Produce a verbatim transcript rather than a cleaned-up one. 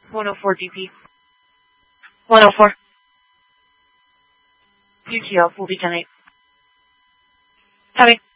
one oh four D P. one oh four. U T L will be ten eight. Copy.